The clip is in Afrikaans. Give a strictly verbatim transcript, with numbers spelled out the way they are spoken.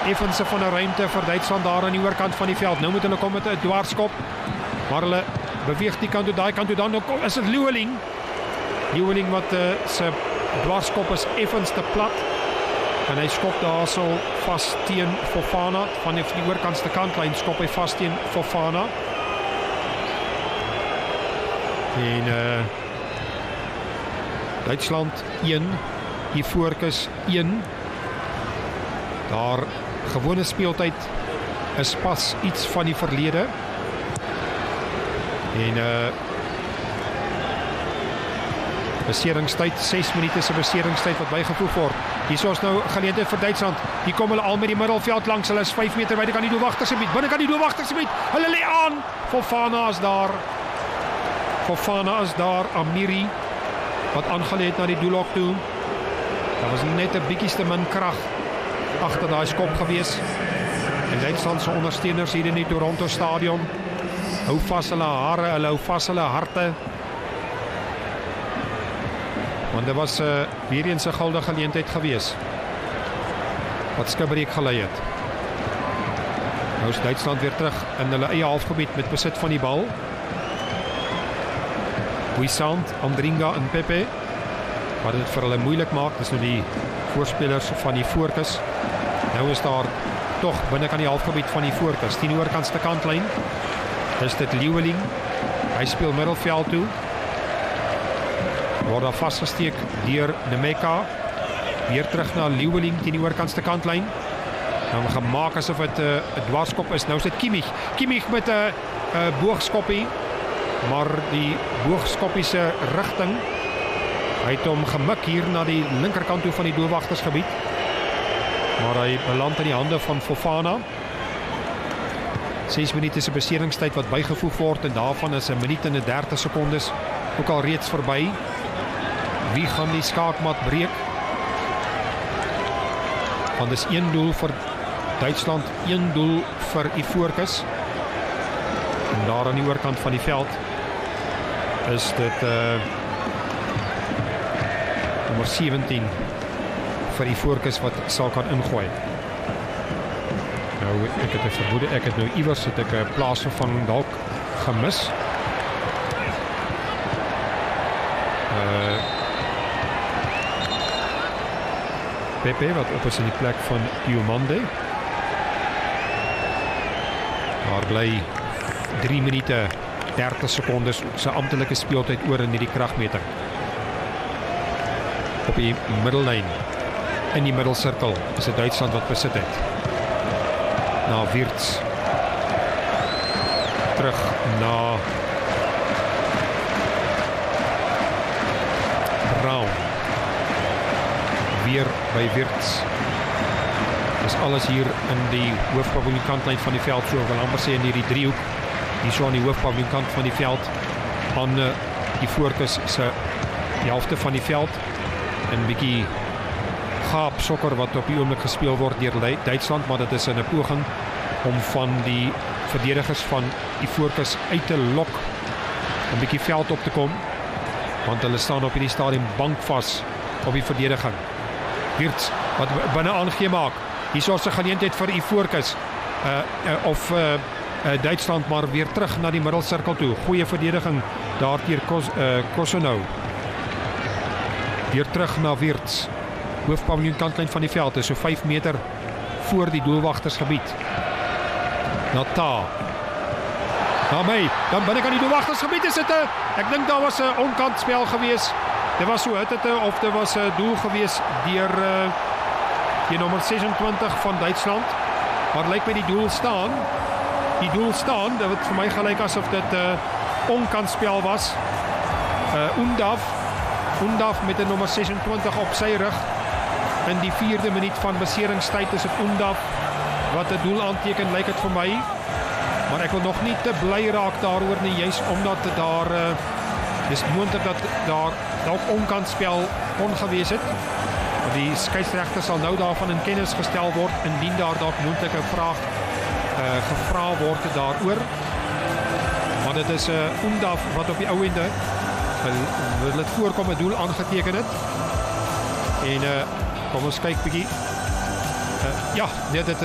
effense van 'n ruimte vir Duitsland daar aan die oorkant van die veld. Nou moet hulle kom met 'n dwarskop, maar hulle beweeg die kant toe, daai kant toe, dan kom, is dit Leeuweling. Leeuweling wat uh, sy dwarskop is effens te plat, en hy skop daar so vas teen Fofana, van die, die oorkantste kantlyn skop hy vas teen Fofana. En uh, Duitsland een, Ivoorkes een. Daar gewone speeltyd is pas iets van die verlede. En uh, beseringstyd, ses minute se beseringstyd wat bygevoeg word. Hier is nou geleentheid vir Duitsland. Hier kom hulle al met die middelveld langs. Hulle is vyf meter buite kan die doelwagter se gebied. Binne kan die doelwagter se gebied. Hulle lê aan. Fofana is daar. Fofana is daar. Amiri wat aangelê het na die doelhok toe. Daar was net 'n bietjie te min krag agter daai skop gewees. En Duitsland se ondersteuners hier in die Toronto stadion hou vas hulle hare, hulle hou vas hulle harte. Want dit was uh, weer eens 'n goue geleentheid gewees wat skibreek gelei het. Nou is Duitsland weer terug in hulle eie halfgebied met besit van die bal. Buissant, Andringa en Pepe wat dit vir hulle moeilik maak. Dis nou die voorspelers van die Ivoorkes. Nou is daar tog binne kan die halfgebied van die Ivoorkes, teen die oorkantste kantlyn. Dis dit Leeuweling. Hy speel middelveld toe. Word daar vasgesteek deur Nemeka. Weer terug na Leeuweling teen die oorkantste kantlyn. Dan gemaak asof dit 'n uh, dwarskop is. Nou is dit Kimmich. Kimmich met 'n uh, uh, boogskoppie. Maar die boogskoppie se rigting, hy het hom gemik hier na die linkerkant toe van die doelwagtersgebied. Maar hy beland in die hande van Fofana. ses minute se beseringstyd wat bygevoeg word, en daarvan is 'n minuut en 'n dertig sekondes ook al reeds verby. Wie gaan die skaakmat breek? Want dis een doel vir Duitsland, een doel vir Ivoorkes. En daar aan die oorkant van die veld is dit uh, nommer sewentien vir Ivoorkes wat sal kan ingooi. Nou, ek het 'n vermoede, ek het nou iewers het ek 'n plaasvervanging dalk gemis. Uh, Pepe wat op is in die plek van Diomande. Daar bly drie minute dertig sekondes sy amptelike speeltyd oor in hierdie kragmeting. Op die middellyn in die middelsirkel is dit Duitsland wat besit het. Na Wirtz. Terug na Braun. Weer by Wirtz. Dis alles hier in die hoofpaviljoenkantlyn van die veld, so ek wil amper sê in hierdie driehoek. Hier so aan die hoofpaviljoenkant van die veld, aan uh, die Ivoorkes se helfte van die veld, en bietjie gaap sokker wat op die oomblik gespeel word deur Duitsland, maar dit is in 'n poging om van die verdedigers van Ivoorkes uit te lok, 'n bietjie veld op te kom, want hulle staan op hierdie stadium bankvas op die verdediging. Wirtz wat binne aangee maak. Hier is 'n geleentheid vir Ivoorkes uh, uh, of uh, uh, Duitsland, maar weer terug na die middelsirkel toe. Goeie verdediging daar deur Kos, uh, Kosonou. Weer terug na Wirtz. Hoofpaviljoenkantlyn van die veld is so vyf meter voor die doelwagtersgebied. Nata. Daarmee, dan binne kan die doelwagtersgebied is dit 'n, ek dink daar was 'n onkantspel gewees. Dit was so hitte of dit was 'n doel gewees deur uh, die nommer sesentwintig van Duitsland. Maar lyk my die doel staan. Die doel staan, dit het vir my gelyk asof dit 'n uh, onkantspel was. Uh, Undaf, Undaf met 'n nommer sesentwintig op sy rug. In die vierde minuut van beseringstyd is dit Undaf wat 'n doel aanteken, lyk dit vir my. Maar ek wil nog nie te bly raak daaroor nie, juis omdat daar uh, dis moontlik dat daar dalk onkantspel ongewees het. Die skeieregter sal nou daarvan in kennis gestel word indien daar dalk moontlike vraag uh, gevra word daaroor. Maar dit is 'n uh, Undaf wat op die ou ende wil dit voorkom 'n doel aangeteken het. En uh, kom ons kyk bietjie. Uh, ja, nee, dit